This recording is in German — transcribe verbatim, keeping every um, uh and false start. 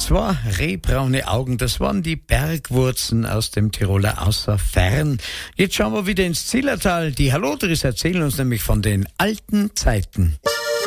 Zwei rehbraune Augen, das waren die Bergwurzen aus dem Tiroler Außerfern. Jetzt schauen wir wieder ins Zillertal. Die Hallodris erzählen uns nämlich von den alten Zeiten.